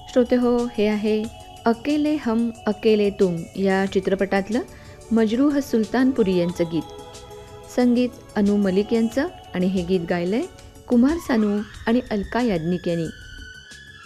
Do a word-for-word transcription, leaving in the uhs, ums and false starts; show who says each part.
Speaker 1: श्रोते हो, हे आहे अकेले हम अकेले तुम या चित्रपटातलं मजरूह सुलतानपुरी यांचं गीत. संगीत अनु मलिक यांचं आणि हे गीत गायलंय कुमार सानू आणि अलका याज्ञिक यांनी.